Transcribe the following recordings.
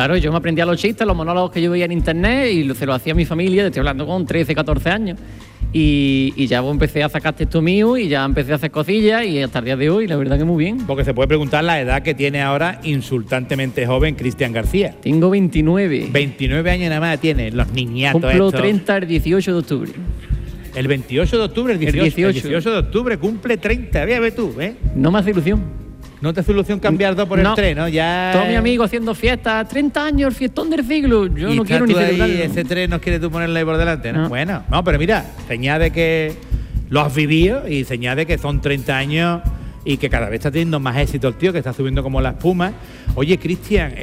Claro, yo me aprendía los chistes, los monólogos que yo veía en internet y se lo hacía a mi familia, estoy hablando con 13, 14 años. Y ya empecé a sacar texto mío y ya empecé a hacer cosillas y hasta el día de hoy, la verdad que muy bien. Porque se puede preguntar la edad que tiene ahora insultantemente joven Cristian García. Tengo 29. 29 años nada más tiene, los niñatos Cumplo estos. 30 el 18 de octubre. El 28 de octubre, el 18 de octubre cumple 30. Ve tú, ¿eh? No me hace ilusión. ¿No te hace ilusión cambiar 2 por el 3, no? Ya. Todos mis amigos haciendo fiestas, 30 años, el fiestón del siglo. Yo no quiero ni celebrarlo. Ese 3 no quieres tú ponerle ahí por delante, ¿no? No. Bueno, no, pero mira, señal de que lo has vivido y señal de que son 30 años y que cada vez está teniendo más éxito el tío, que está subiendo como la espuma. Oye, Cristian,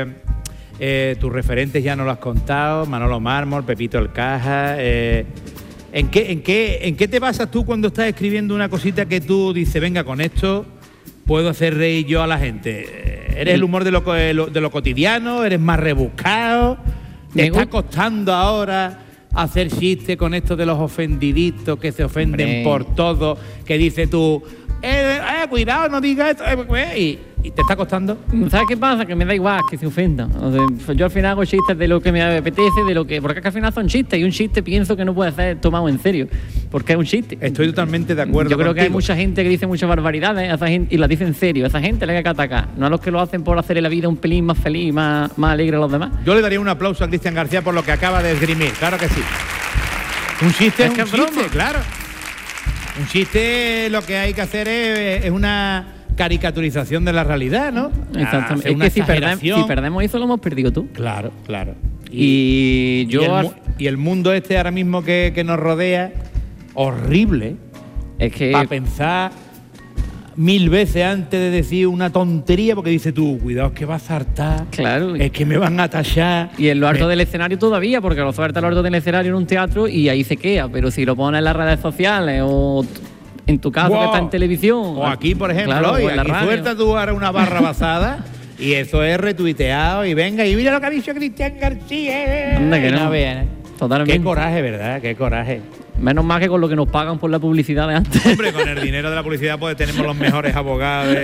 tus referentes ya no lo has contado, Manolo Mármol, Pepito el Caja. ¿En qué te basas tú cuando estás escribiendo una cosita que tú dices, venga, con esto puedo hacer reír yo a la gente? ¿Eres el humor de lo cotidiano? ¿Eres más rebuscado? ¿Te está costando ahora hacer chistes con esto de los ofendiditos que se ofenden por todo? Que dices tú, cuidado, no digas esto. ¿Y te está costando? ¿Sabes qué pasa? Que me da igual que se ofendan. O sea, yo al final hago chistes de lo que me apetece, porque es que al final son chistes y un chiste pienso que no puede ser tomado en serio, porque es un chiste. Estoy totalmente de acuerdo. Yo creo contigo. que hay mucha gente que dice muchas barbaridades y las dice en serio. A esa gente le hay que atacar, no a los que lo hacen por hacerle la vida un pelín más feliz, más alegre a los demás. Yo le daría un aplauso a Cristian García por lo que acaba de esgrimir, claro que sí. Un chiste es un chiste, claro. Un chiste lo que hay que hacer es una caricaturización de la realidad, ¿no? Exactamente. Es que si perdemos eso lo hemos perdido tú. Claro, claro. Y el mundo este ahora mismo que nos rodea, horrible. Es que para pensar 1000 veces antes de decir una tontería, porque dices tú, cuidado, es que vas a hartar. Claro. Es que me van a tachar. Y en lo alto del escenario todavía, porque lo suelta en lo alto del escenario en un teatro y ahí se queda. Pero si lo pones en las redes sociales o en tu caso que está en televisión. O aquí, por ejemplo, claro, hoy, o en la aquí radio. suelta tú ahora una barra basada y eso es retuiteado y venga, y mira lo que ha dicho Cristian García. Anda que no. Vean, Totalmente. Qué coraje, ¿verdad? Qué coraje. Menos mal que con lo que nos pagan por la publicidad de antes. Hombre, con el dinero de la publicidad pues tenemos los mejores abogados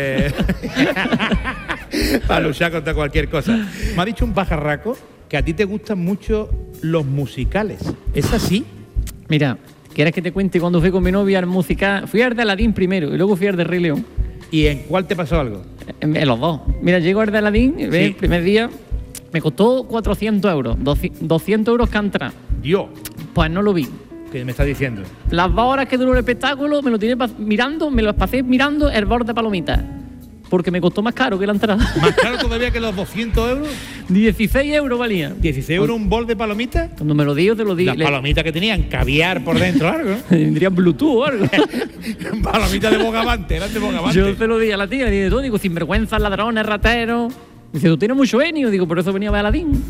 para luchar contra cualquier cosa. Me ha dicho un pajarraco que a ti te gustan mucho los musicales. ¿Es así? Mira, ¿quieres que te cuente cuando fui con mi novia al musical? Fui al de Aladín primero y luego fui al de Rey León. ¿Y en cuál te pasó algo? En los dos. Mira, llego al de Aladín, el primer día, me costó 400 euros, 200 euros que entra. Dios. Pues no lo vi. ¿Qué me estás diciendo? Las 2 horas que duró el espectáculo me lo tiré mirando, me lo pasé mirando el borde de palomitas. Porque me costó más caro que la entrada. ¿Más caro todavía que los 200 euros? 16 euros valía. ¿16 euros un bol de palomitas? Cuando me lo dio, te lo di. Las palomitas que tenían caviar por dentro o algo. Tendrían Bluetooth o algo. Palomitas de bogavante, eran de bogavante. Yo te lo di a la tía, dije todo, digo, sinvergüenzas, ladrones, rateros. Dice, tú tienes mucho genio. Digo, por eso venía a ver a Aladín.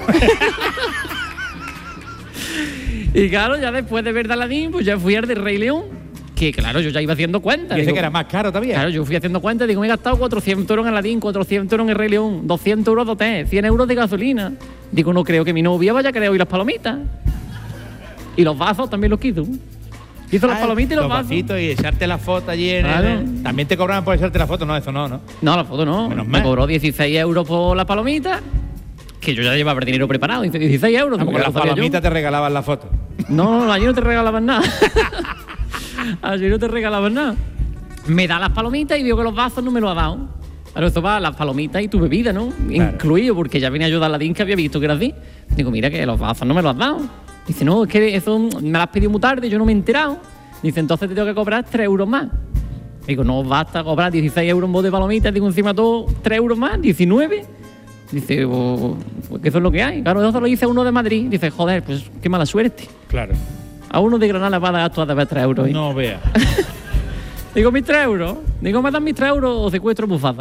Y claro, ya después de ver de Aladín, pues ya fui al de Rey León. Que claro, yo ya iba haciendo cuentas. Y ese que era más caro todavía. Claro, yo fui haciendo cuentas, digo, me he gastado 400 euros en Aladín, 400 euros en el Rey León, 200 euros de hotel, 100 euros de gasolina. Digo, no creo que mi novia vaya a querer oír las palomitas. Y los vasos también los quiso. Hizo las palomitas y los vasos. Vasitos y echarte la foto allí en el... También te cobraban por echarte la foto, no, eso no, ¿no? No, la foto no. Menos me mal. cobró 16 euros por las palomitas, que yo ya llevaba el dinero preparado. Dice, 16 euros. Porque las palomitas te regalaban la foto. No, allí no te regalaban nada. Allí no te regalaban nada. Me da las palomitas y digo que los vasos no me lo ha dado. Pero eso va, las palomitas y tu bebida, ¿no? Claro. Incluido, porque ya venía yo de Aladín que había visto que era así. Digo, mira que los vasos no me los has dado. Dice, no, es que eso me lo has pedido muy tarde, yo no me he enterado. Dice, entonces te tengo que cobrar 3 euros más. Digo, no basta cobrar 16 euros en bote de palomitas, digo, encima todo 3 euros más, 19. Dice, pues que eso es lo que hay. Claro, eso lo dice uno de Madrid. Dice, joder, pues qué mala suerte. Claro. A uno de Granada va a dar tú de ver 3 euros. ¿eh? No vea. Digo, mis 3 euros. Digo, me dan mis 3 euros o secuestro bufada.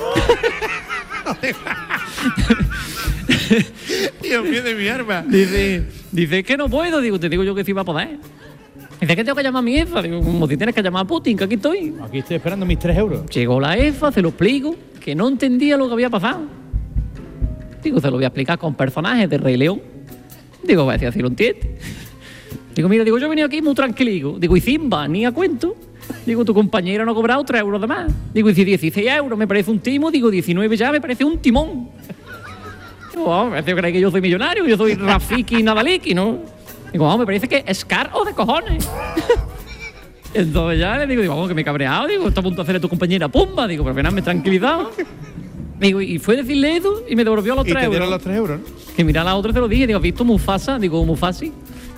Dios mío de mi arma. Dice que no puedo. Digo, te digo yo que sí va a poder. Dice que tengo que llamar a mi jefa. Digo, como si tienes que llamar a Putin, que aquí estoy. Aquí estoy esperando mis 3 euros. Llegó la jefa, se lo explico, que no entendía lo que había pasado. Digo, se lo voy a explicar con personajes de Rey León. Digo, va a decir, así lo entiende. Digo, mira, digo, yo he venido aquí muy tranquilico. Digo, y Simba, ni a cuento. Digo, tu compañero no ha cobrado 3 euros de más. Digo, y si 16 euros me parece un timo, digo, 19 ya me parece un timón. Digo, vamos, me parece que yo soy millonario, yo soy Rafiki Nadaliki, ¿no? Digo, vamos, me parece que es caro de cojones. Entonces ya le digo, vamos, que me he cabreado, digo, está a punto de hacerle a tu compañera pumba, digo, pero apenas me he tranquilizado. Digo, y fue a decirle eso y me devolvió los 3 euros. Y te dieron los 3 euros, ¿no? Que mira, a la otra se lo dije, digo, ¿has visto Mufasa? Digo, Mufasi.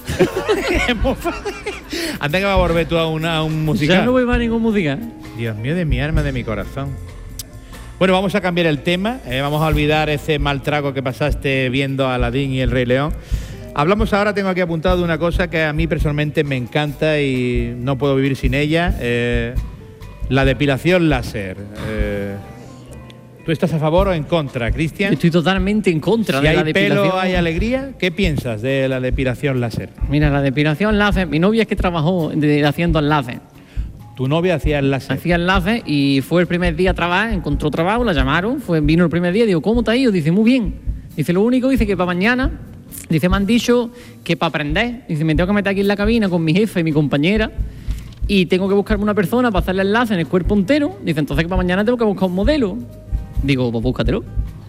Antes que va a volver tú a un musical. Ya no voy más a ningún musical. Dios mío, de mi alma, de mi corazón. Bueno, vamos a cambiar el tema. Vamos a olvidar ese mal trago que pasaste viendo a Aladín y el Rey León. Hablamos ahora, tengo aquí apuntado de una cosa que a mí personalmente me encanta y no puedo vivir sin ella. La depilación láser. ¿Tú estás a favor o en contra, Cristian? Estoy totalmente en contra de la depilación. Si hay pelo, hay alegría. ¿Qué piensas de la depilación láser? Mira, la depilación láser, mi novia es que trabajó haciendo el láser. ¿Tu novia hacía el láser? Hacía el láser y fue el primer día a trabajar, encontró trabajo, la llamaron, vino el primer día, digo, ¿cómo te ha ido? Dice, muy bien. Dice, lo único, dice que para mañana, dice, me han dicho que para aprender, dice, me tengo que meter aquí en la cabina con mi jefe y mi compañera y tengo que buscarme una persona para hacerle el láser en el cuerpo entero. Dice, entonces que para mañana tengo que buscar un modelo. Digo, pues búscatelo.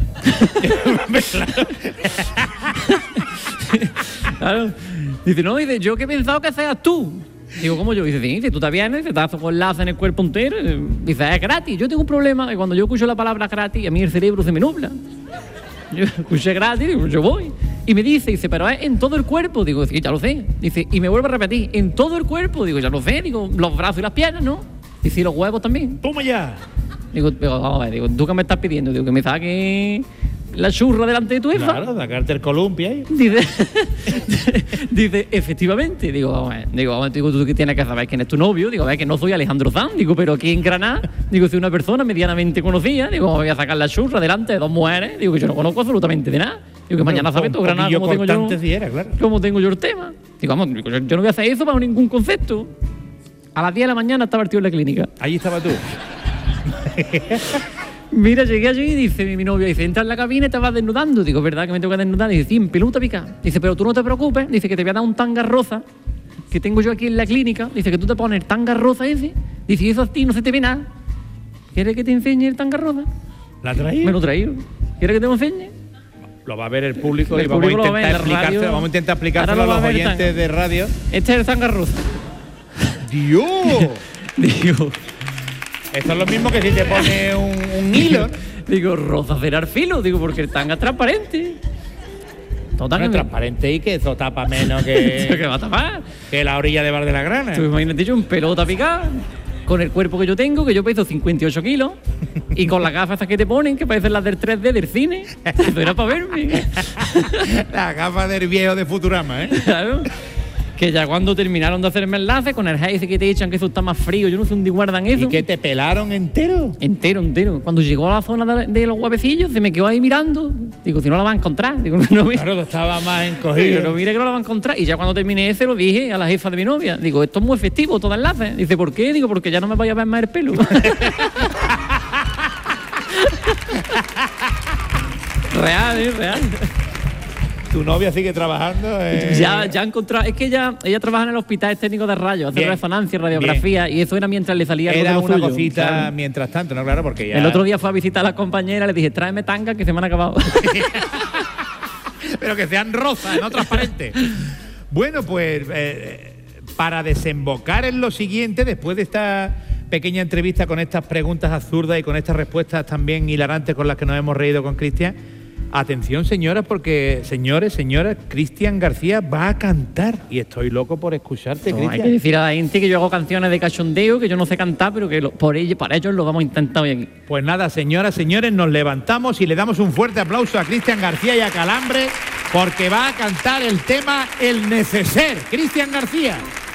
Claro. Dice, no, dice, yo que he pensado que seas tú. Digo, ¿cómo yo? Dice, sí, dice, tú te vienes, te das con láser en el cuerpo entero. Dice, es gratis. Yo tengo un problema que cuando yo escucho la palabra gratis, a mí el cerebro se me nubla. Yo escuché gratis, digo, yo voy. Y me dice, pero es en todo el cuerpo. Digo, sí, ya lo sé. Dice, y me vuelve a repetir, en todo el cuerpo. Digo, ya lo sé. Digo, los brazos y las piernas, ¿no? Dice, y los huevos también. ¡Toma ya! Digo, vamos a ver, digo, ¿tú qué me estás pidiendo? Digo, que me saque la churra delante de tu jefa. Claro, sacarte el columpio ahí. Dice, efectivamente. Digo, vamos a ver, digo, tú que tienes que saber quién es tu novio. Digo, a ver, que no soy Alejandro Sanz. Digo, pero aquí en Granada, digo, soy una persona medianamente conocida. Digo, voy a sacar la churra delante de 2 mujeres. Digo, que yo no conozco absolutamente de nada. Digo, que mañana sabes tú, Granada, cómo tengo yo. Si era, claro. Cómo tengo yo el tema. Digo, vamos, yo no voy a hacer eso bajo ningún concepto. A las 10 de la mañana estaba el tío en la clínica. Allí estaba tú. Mira, llegué allí y dice mi novia, dice, entra en la cabina y te vas desnudando. Digo, ¿verdad que me tengo que desnudar? Dice, sí, en peluta pica. Dice, pero tú no te preocupes. Dice, que te voy a dar un tanga rosa que tengo yo aquí en la clínica. Dice, que tú te pones el tanga rosa ese. Dice, y eso a ti no se te ve nada. ¿Quieres que te enseñe el tanga rosa? ¿La traí? Me lo traigo. ¿Quieres que te lo enseñe? Lo va a ver el público y vamos a intentar explicárselo a los oyentes de radio. Este es el tanga rosa. ¡Dios! Digo... Esto es lo mismo que si te pone un hilo. Digo, rosa será el filo, digo, porque el tanga es transparente. Total, es transparente y que eso tapa menos que... ¿Qué va a tapar? Que la orilla de Bar de la Grana. Tú imagínate yo en pelota picada, con el cuerpo que yo tengo, que yo peso 58 kilos, y con las gafas que te ponen, que parecen las del 3D del cine. Eso era para verme. Las gafas del viejo de Futurama, ¿eh? Claro. Que ya cuando terminaron de hacerme el enlace con el haze que te echan que eso está más frío, yo no sé dónde guardan eso. ¿Y que te pelaron entero? Entero. Cuando llegó a la zona de los huevecillos, se me quedó ahí mirando. Digo, si no la va a encontrar. Digo, no, claro, estaba más encogido. Pero mire que no la va a encontrar. Y ya cuando terminé ese lo dije a la jefa de mi novia. Digo, esto es muy efectivo, todo enlace. Dice, ¿por qué? Digo, porque ya no me vaya a ver más el pelo. Real. ¿Tu novia sigue trabajando? Ya ha encontrado. Es que ella trabaja en el hospital técnico de rayos, hace resonancia, radiografía, y eso era mientras le salía algo de lo una suyo, cosita, ¿sabes? Mientras tanto, ¿no? Claro, porque ya... El otro día fue a visitar a la compañera, le dije, tráeme tanga que se me han acabado. Pero que sean rosas, no transparentes. Bueno, pues para desembocar en lo siguiente, después de esta pequeña entrevista con estas preguntas absurdas y con estas respuestas también hilarantes con las que nos hemos reído con Cristian, atención, señoras, porque, señores, señoras, Cristian García va a cantar y estoy loco por escucharte, Cristian. Hay que decir a la gente que yo hago canciones de cachondeo, que yo no sé cantar, pero que para ellos lo vamos a intentar hoy aquí. Pues nada, señoras, señores, nos levantamos y le damos un fuerte aplauso a Cristian García y a Calambre porque va a cantar el tema El Neceser. Cristian García.